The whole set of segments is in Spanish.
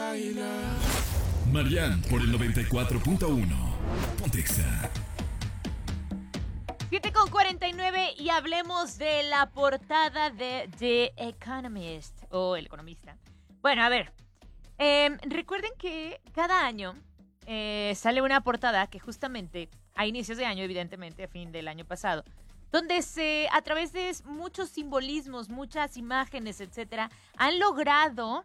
Marian por el 94.1. Pontexa. 7:49 y hablemos de la portada de The Economist o El Economista. Bueno, a ver, recuerden que cada año sale una portada que justamente a inicios de año, evidentemente a fin del año pasado, donde a través de muchos simbolismos, muchas imágenes, etcétera, han logrado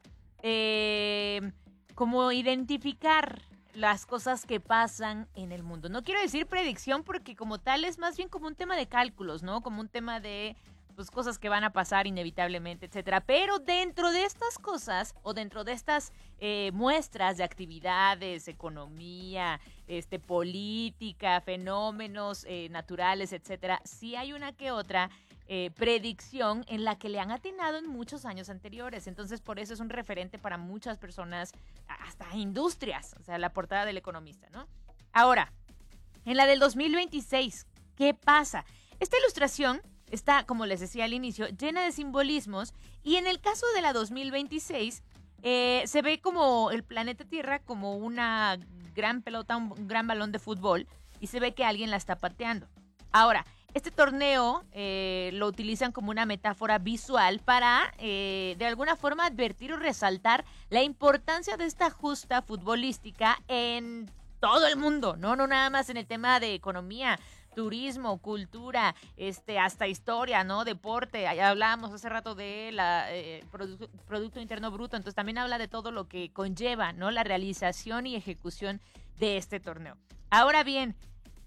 como identificar las cosas que pasan en el mundo. No quiero decir predicción porque como tal es más bien como un tema de cálculos, ¿no? Como un tema de pues cosas que van a pasar inevitablemente, etcétera. Pero dentro de estas cosas o dentro de estas muestras de actividades, economía, política, fenómenos naturales, etcétera, sí hay una que otra predicción en la que le han atinado en muchos años anteriores. Entonces, por eso es un referente para muchas personas, hasta industrias, o sea, la portada del Economista, ¿no? Ahora, en la del 2026, ¿qué pasa? Esta ilustración está, como les decía al inicio, llena de simbolismos y en el caso de la 2026 se ve como el planeta Tierra como una gran pelota, un gran balón de fútbol y se ve que alguien la está pateando. Ahora, este torneo lo utilizan como una metáfora visual para de alguna forma advertir o resaltar la importancia de esta justa futbolística en todo el mundo, no nada más en el tema de economía, turismo, cultura, hasta historia, ¿no? Deporte. Hablábamos hace rato de la Producto Interno Bruto, entonces también habla de todo lo que conlleva, ¿no? La realización y ejecución de este torneo. Ahora bien,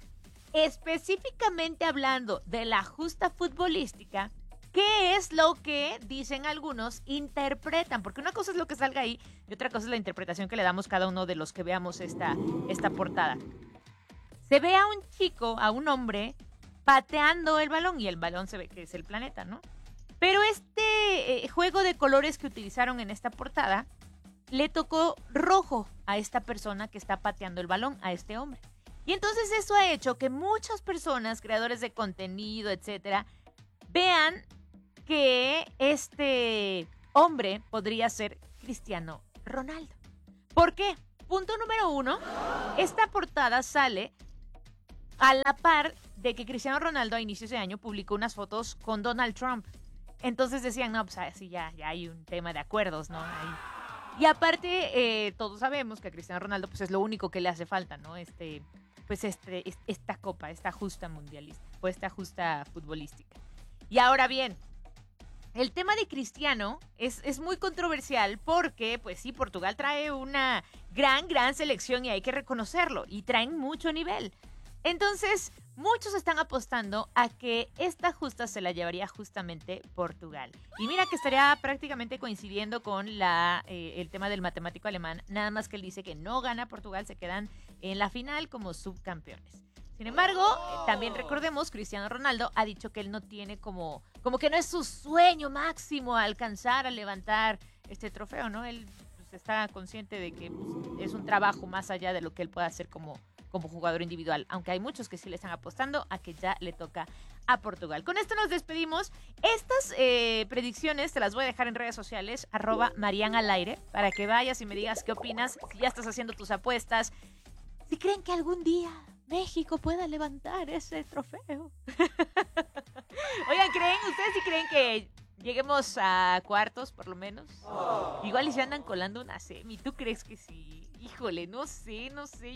específicamente hablando de la justa futbolística, ¿qué es lo que dicen algunos interpretan? Porque una cosa es lo que salga ahí y otra cosa es la interpretación que le damos cada uno de los que veamos esta portada. Se ve a un chico, a un hombre, pateando el balón y el balón se ve que es el planeta, ¿no? Pero juego de colores que utilizaron en esta portada le tocó rojo a esta persona que está pateando el balón, a este hombre. Y entonces eso ha hecho que muchas personas, creadores de contenido, etcétera, vean que este hombre podría ser Cristiano Ronaldo. ¿Por qué? Punto número 1, esta portada sale a la par de que Cristiano Ronaldo a inicios de año publicó unas fotos con Donald Trump. Entonces decían, no, pues así ya hay un tema de acuerdos, ¿no? Ahí. Y aparte, todos sabemos que a Cristiano Ronaldo pues es lo único que le hace falta, ¿no? Esta copa, esta justa mundialista, o esta justa futbolística. Y ahora bien, el tema de Cristiano es muy controversial porque, pues sí, Portugal trae una gran selección y hay que reconocerlo, y traen mucho nivel. Entonces, muchos están apostando a que esta justa se la llevaría justamente Portugal. Y mira que estaría prácticamente coincidiendo con el tema del matemático alemán, nada más que él dice que no gana Portugal, se quedan en la final como subcampeones. Sin embargo, también recordemos, Cristiano Ronaldo ha dicho que él no tiene como que no es su sueño máximo alcanzar a levantar este trofeo, ¿no? Él pues, está consciente de que pues, es un trabajo más allá de lo que él pueda hacer como jugador individual, aunque hay muchos que sí le están apostando a que ya le toca a Portugal. Con esto nos despedimos. Estas predicciones te las voy a dejar en redes sociales, @marianalaire, para que vayas y me digas qué opinas, si ya estás haciendo tus apuestas, si creen que algún día México pueda levantar ese trofeo. Oigan, ¿ustedes sí creen que lleguemos a cuartos, por lo menos? Igual y se andan colando una semi. ¿Tú crees que sí? Híjole, no sé.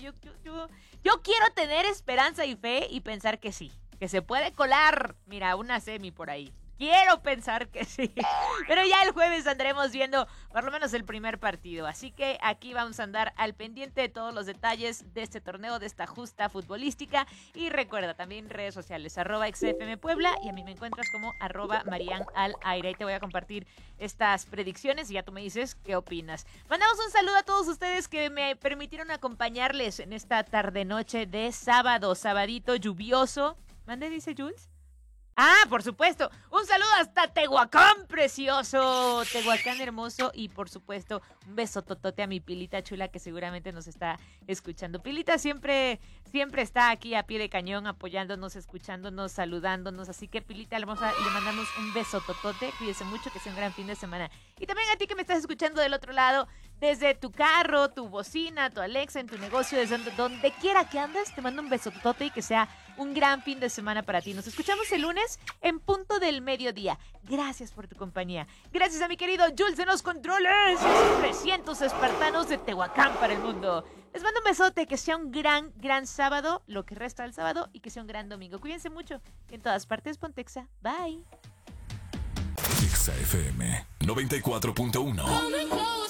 Yo quiero tener esperanza y fe y pensar que sí, que se puede colar, mira, una semi por ahí. Quiero pensar que sí. Pero ya el jueves andaremos viendo por lo menos el primer partido. Así que aquí vamos a andar al pendiente de todos los detalles de este torneo, de esta justa futbolística. Y recuerda también redes sociales, @XFM Puebla. Y a mí me encuentras como @MarianAlAire. Ahí te voy a compartir estas predicciones y ya tú me dices qué opinas. Mandamos un saludo a todos ustedes que me permitieron acompañarles en esta tarde-noche de sábado. Sabadito lluvioso. ¿Mande, dice Jules? Ah, por supuesto. Un saludo hasta Tehuacán, precioso. Tehuacán hermoso. Y por supuesto, un beso totote a mi Pilita chula que seguramente nos está escuchando. Pilita siempre está aquí a pie de cañón, apoyándonos, escuchándonos, saludándonos. Así que, Pilita, le mandamos un beso totote. Cuídese mucho, que sea un gran fin de semana. Y también a ti que me estás escuchando del otro lado desde tu carro, tu bocina, tu Alexa, en tu negocio, desde donde quiera que andes, te mando un besotote y que sea un gran fin de semana para ti. Nos escuchamos el lunes en punto del mediodía. Gracias por tu compañía. Gracias a mi querido Jules de los controles y a sus 300 espartanos de Tehuacán para el mundo. Les mando un besote, que sea un gran sábado, lo que resta del sábado, y que sea un gran domingo. Cuídense mucho. En todas partes, Pontexa. Bye. Exa FM 94.1.